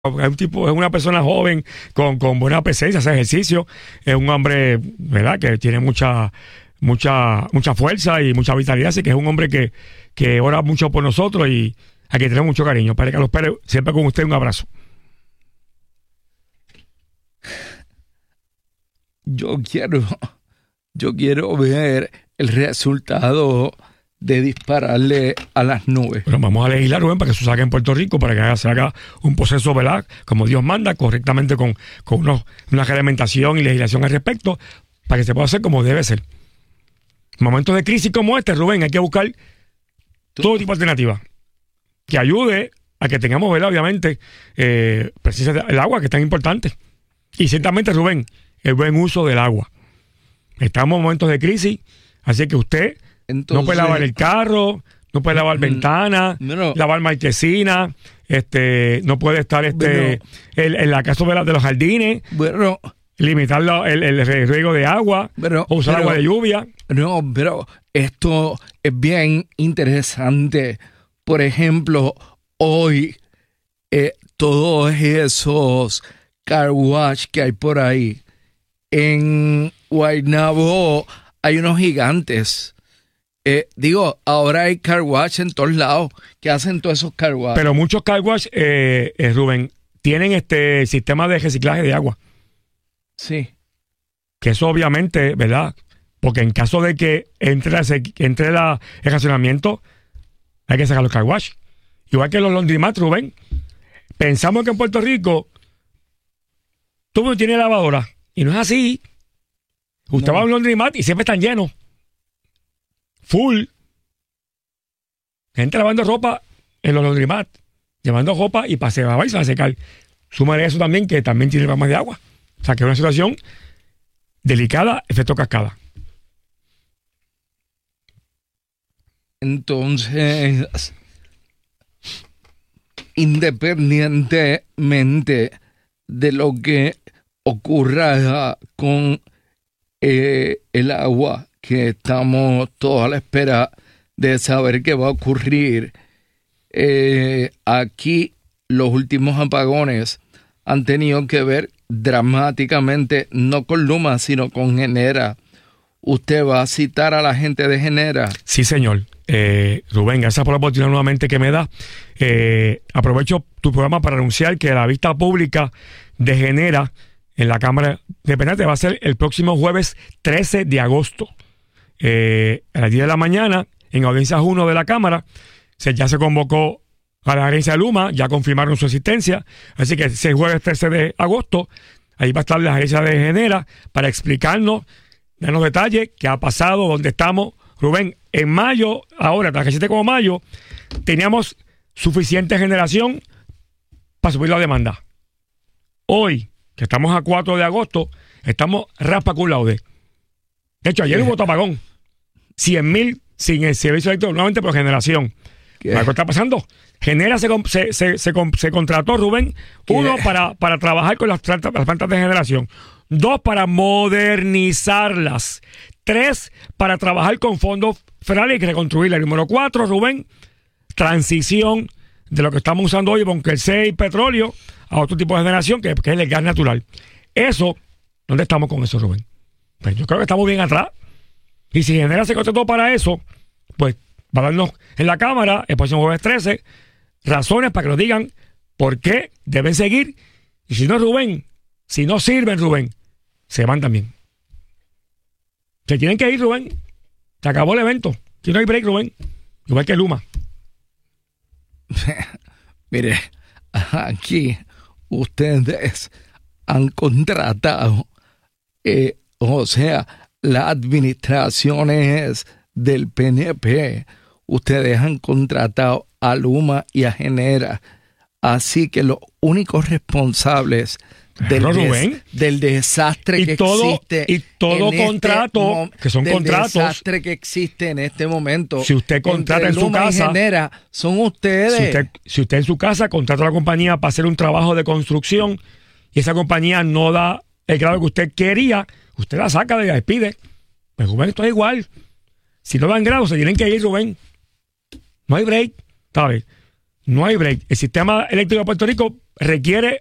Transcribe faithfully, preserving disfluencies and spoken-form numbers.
Es un tipo, es una persona joven con, con buena presencia, hace ejercicio, es un hombre, ¿verdad?, que tiene mucha, mucha, mucha fuerza y mucha vitalidad, así que es un hombre que, que ora mucho por nosotros y a quien tenemos mucho cariño. Padre Carlos Pérez, siempre con usted, un abrazo. Yo quiero, yo quiero ver el resultado de dispararle a las nubes. Bueno, vamos a legislar, Rubén, para que eso salga en Puerto Rico, para que se haga un proceso, ¿verdad?, como Dios manda, correctamente, con, con unos, una reglamentación y legislación al respecto, para que se pueda hacer como debe ser. En momentos de crisis como este, Rubén, hay que buscar todo tipo de alternativas que ayude a que tengamos, ¿verdad?, obviamente, eh, precisamente el agua, que es tan importante. Y ciertamente, Rubén, el buen uso del agua. Estamos en momentos de crisis, así que usted Entonces, no puede lavar el carro, no puede lavar mm, ventanas, no. lavar marquesinas, este, no puede estar este, bueno, en, en la casa de, la, de los jardines, bueno, limitar la, el, el riego de agua, bueno, o usar pero, agua de lluvia. No, pero esto es bien interesante. Por ejemplo, hoy eh, todos esos car wash que hay por ahí, en Guaynabo hay unos gigantes. Eh, digo, ahora hay car wash en todos lados que hacen todos esos car wash. Pero muchos car wash, eh, eh, Rubén, tienen este sistema de reciclaje de agua. Sí. Que eso obviamente, ¿verdad? Porque en caso de que entre, entre la, el racionamiento, hay que sacar los car wash. Igual que los laundromat, Rubén. Pensamos que en Puerto Rico todo el mundo tiene lavadora. Y no es así. Usted no. va a un laundromat y siempre están llenos. Full. Gente lavando ropa en los laundromat, llevando ropa y para se va y se va a secar. Súmale eso también, que también tiene problemas de agua. O sea, que es una situación delicada, efecto cascada. Entonces, independientemente de lo que ocurra con eh, el agua, que estamos todos a la espera de saber qué va a ocurrir, eh, aquí los últimos apagones han tenido que ver dramáticamente, no con Luma, sino con Genera. ¿Usted va a citar a la gente de Genera? Sí, señor. Eh, Rubén, gracias por la oportunidad nuevamente que me da. Eh, aprovecho tu programa para anunciar que la vista pública de Genera en la Cámara de Penales va a ser el próximo jueves trece de agosto. Eh, a las diez de la mañana, en audiencia uno de la Cámara, se, ya se convocó a la agencia de Luma, ya confirmaron su existencia, así que ese jueves trece de agosto, ahí va a estar la agencia de Genera para explicarnos, darnos detalles, qué ha pasado, dónde estamos. Rubén, en mayo, ahora, tan reciente como mayo, teníamos suficiente generación para subir la demanda. Hoy, que estamos a cuatro de agosto, estamos raspa con laude. De hecho, ayer hubo otro apagón. cien mil sin el servicio eléctrico nuevamente por generación. ¿Qué está pasando? Genera se, se, se, se, se contrató, Rubén, ¿Qué? uno para, para trabajar con las, las plantas de generación, dos para modernizarlas, tres para trabajar con fondos federales y reconstruirlas. El número cuatro, Rubén, transición de lo que estamos usando hoy, con el C y petróleo, a otro tipo de generación que, que es el gas natural. Eso, ¿dónde estamos con eso, Rubén? Pues yo creo que estamos bien atrás. Y si Genera se contrató para eso, pues va a darnos en la Cámara el próximo jueves trece razones para que nos digan por qué deben seguir. Y si no, Rubén, si no sirven, Rubén, se van también. Se tienen que ir, Rubén. Se acabó el evento. Si no hay break, Rubén. Igual que Luma. Mire, aquí ustedes han contratado, eh, o sea, las administraciones del P N P, ustedes han contratado a Luma y a Genera. Así que los únicos responsables del, des, del desastre y que todo, existe y todo contrato este, que son del contratos desastre que existe en este momento, si usted contrata en su Luma casa, y Genera, son ustedes. Si usted, si usted en su casa contrata a la compañía para hacer un trabajo de construcción y esa compañía no da el grado que usted quería, usted la saca de la despide. Pues Rubén, esto es igual. Si no dan grado, se tienen que ir, Rubén. No hay break, ¿sabes? no hay break. El sistema eléctrico de Puerto Rico requiere